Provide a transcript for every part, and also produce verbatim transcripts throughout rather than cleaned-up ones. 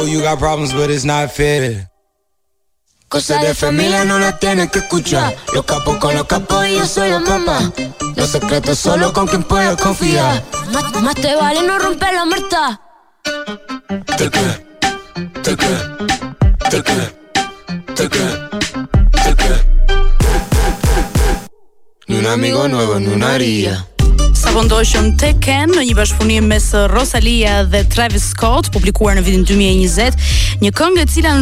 You got problems, but it's not fair. Cosas de familia no las tienes que escuchar. Los capos con los capos y yo soy la mamá. Los secretos solo con quien puedo confiar. Más, más te vale no romper la muerta. Te que, te que, te que, te que, te que. Ni un amigo nuevo ni una haría. Sa vendoshëm Tekken në një bashkëpunim mes Rosalia dhe Travis Scott, publikuar në vitin dy mijë e njëzet, një këngë e cila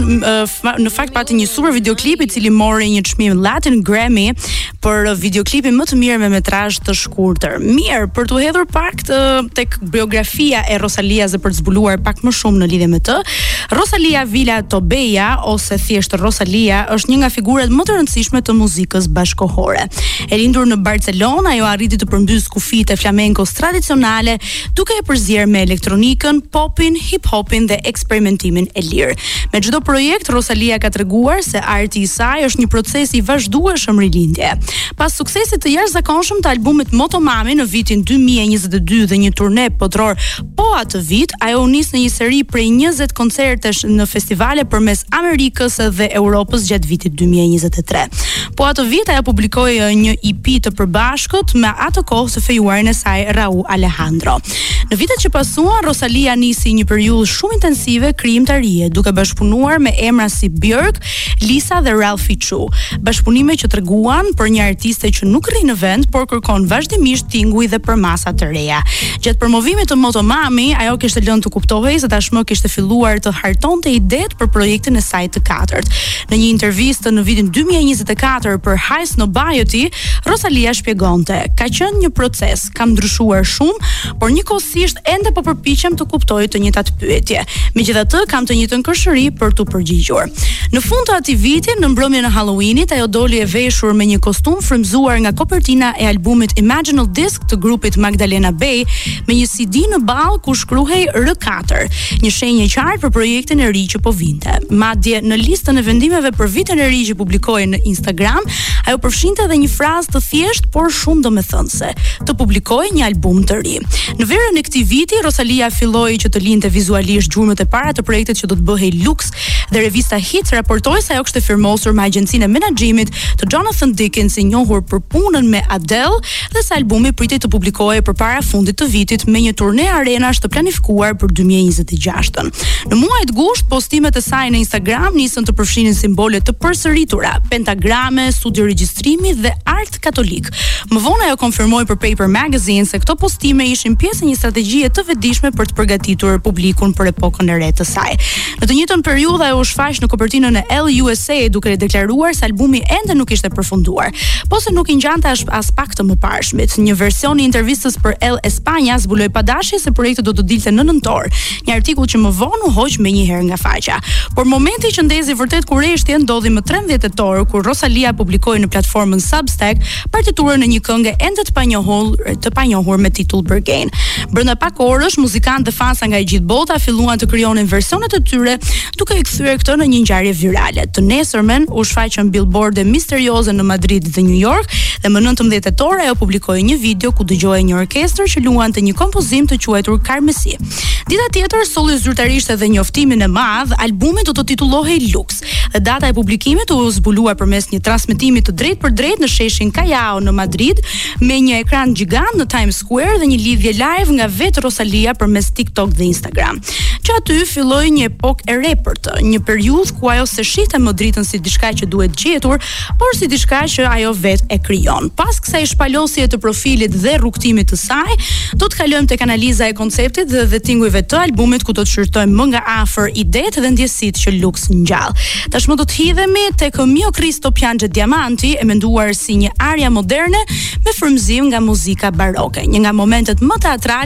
në fakt pati një super videoklip i cili mori një çmim Latin Grammy për videoklipin më të mirë me metrazh të shkurtër. Mirë, për t'u hedhur pak të, tek biografia e Rosalias dhe për të zbuluar pak më shumë në lidhje me të, Rosalia Villa Tobeja ose thjesht Rosalia është një nga figurat më të rëndësishme të muzikës bashkohore. E lindur në Barcelonë, ajo arriti të përmbys kufit e flamencos tradicionale, duke e përzier me elektronikën, popin, hip-hopin dhe eksperimentimin e lirë. Me çdo projekt, Rosalia ka treguar se arti i saj është një proces i vazhdueshëm rilindje. Pas suksesit të jashtëzakonshëm të albumit Motomami në vitin dy mijë e njëzet e dy dhe një turne botror po atë vit, ajo u nis në një seri prej njëzet koncertesh në festivale përmes Amerikës dhe Europës gjatë vitit dy mijë e njëzet e tre. Po atë vit ajo publikoi një E P të përbashkët me atë kohë së fejuarin e saj Raul Alejandro. Në vitet që pasuan, Rosalia nisi një periudhë shumë intensive krijimtarie, duke bashkëpunuar me emra si Björk, Lisa dhe Ralphie Chu. Bashkëpunime që treguan për një artiste që nuk rri në vend, por kërkon vazhdimisht tinguj dhe për masa të reja. Gjatë promovimit të Motomami, ajo kishte lënë të kuptohej se tashmë kishte filluar të hartonte idetë për projektin e saj të katërt. Në një intervistë në vitin dy mijë e njëzet e katër për High Snobiety, Rosalia shpjegonte: "Ka qenë një proces, kam ndryshuar shumë, por njëkohësisht ende po përpiqem të kuptoj të njëjtat pyetje. Megjithatë, kam të njëjtën kërshëri për t'u përgjigjur." Në fund të atij viti, në mbrëmjen e Halloweenit, ajo doli e veshur me një kostum frymzuar nga kopertina e albumit Imaginal Disc të grupit Magdalena Bay, me një C D në ball ku shkruhej R katër, një shenjë e qartë për projektin e ri që po vinte. Madje në listën e vendimeve për vitin e ri që publikoi në Instagram, ajo përfshinte edhe një frazë të thjeshtë por shumë domethënëse: të publikojë një album të ri. Në verën e këtij viti, Rosalia filloi që të linte vizualisht gjurmët e para të projektit që do të bëhej Lux, dhe revista Hits raportoi se ajo kishte firmosur me agjencinë e menaxhimit të Jonathan Dickens, i njohur për punën me Adele, dhe se albumi pritej të publikohej përpara fundit të vitit me një turne arenash të planifikuar për dy mijë e njëzet e gjashtën. Në muajt gusht, postimet e saj në Instagram nisën të përfshinin simbole të përsëritura, pentagrame, studio regjistrimi dhe art katolik. Më vonë ajo konfirmoi për Paper Magazine se këto postime ishin pjesë e një strategjie të vetëdijshme për të përgatitur publikun për epokën e re të saj. Në të njëjtën periudhë ajo u shfaq në kopertinën e Elle U S A duke deklaruar se albumi ende nuk ishte përfunduar, po se nuk i ngjante as, as pak të mëparshmit. Një version i intervistës për Elle España zbuloi padashje se projekti do të dilte në nëntor, një artikull që më vonë u hoq menjëherë nga faqja. Por momenti që ndezi vërtet kurreshtje ndodhi më trembëdhjetë tetor, kur Rosalia publikoi në platformën Substack partiturën e një këngë ende të panjohur, të panjohur me titull Berghain. Brenda pak orësh, muzikantë dhe fansa nga e gjithë bota filluan të krijonin versionet e tyre, duke i kthyer këtë në një ngjarje virale. Të nesërmen u shfaqën billboarde misterioze në Madrid dhe New York, dhe më nëntëmbëdhjetë tetor ajo publikoi një video ku dëgjohej një orkestër që luante një kompozim të quajtur Carmesí. Dita tjetër solli zyrtarisht edhe njoftimin e madh, albumi do të titullohej Lux. Dhe data e publikimit u zbuluar përmes një transmetimi të drejtë për drejtë në sheshin Callao në Madrid, me një ekran gjigant në Times Square dhe një lidhje live nga vetë Rosalia përmes TikTok dhe Instagram. Që aty filloi një epokë e re për të, një periudhë ku ajo se shihte më dritën si diçka që duhet gjetur, por si diçka që ajo vetë e krijon. Pas kësaj shpalosje të profilit dhe rrugtimit të saj, do të kalojmë tek analiza e konceptit dhe, dhe tingujve të albumit, ku do të shqyrtojmë më nga afër idetë dhe ndjesitë që Lux ngjall. Tashmë do të hidhemi tek Mio Cristo Piange Diamanti, e menduar si një aria moderne me frymëzim nga muzika baroke, një nga momentet më teatrale